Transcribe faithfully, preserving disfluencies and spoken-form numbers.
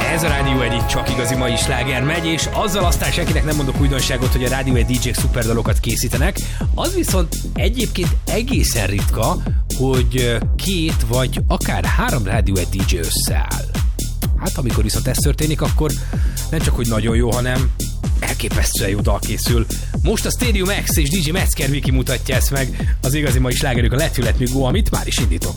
Ez a Rádió egyik csak igazi mai sláger megy, és azzal aztán senkinek nem mondok újdonságot, hogy a Rádió egy dé jék szuperdalokat készítenek. Az viszont egyébként egészen ritka, hogy két vagy akár három Rádió egy dé jé összeáll. Hát amikor viszont ez történik, akkor nem csak hogy nagyon jó, hanem elképesztően jó dal készül. Most a Stadium X és dé jé Metzger Viki mutatja ezt meg, az igazi mai slágerük a Let You Let Me Go, amit már is indítok.